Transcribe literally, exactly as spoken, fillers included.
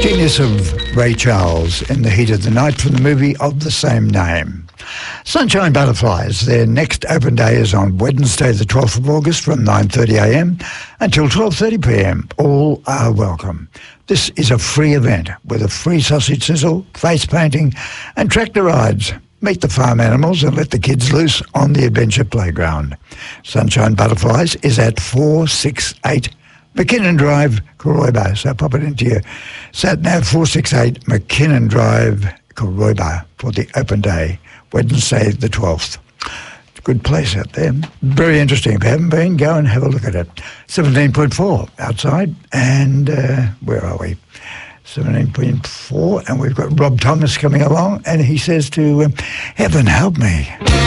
Genius of Ray Charles in the heat of the night from the movie of the same name. Sunshine Butterflies, their next open day is on Wednesday the twelfth of August from nine thirty a m until twelve thirty p m. All are welcome. This is a free event with a free sausage sizzle, face painting and tractor rides. Meet the farm animals and let the kids loose on the adventure playground. Sunshine Butterflies is at four sixty-eight McKinnon Drive, Koroiba. So pop it into your sat-nav, four sixty-eight McKinnon Drive, Koroiba, for the open day, Wednesday the twelfth. It's a good place out there. Very interesting. If you haven't been, go and have a look at it. seventeen point four outside, and uh, where are we? seventeen point four, and we've got Rob Thomas coming along, and he says to um, heaven help me.